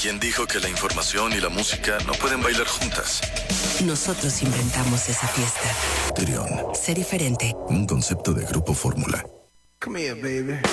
¿Quién dijo que la información y la música no pueden bailar juntas? Nosotros inventamos esa fiesta. Tyrion. Sé diferente. Un concepto de Grupo Fórmula. Come here, baby.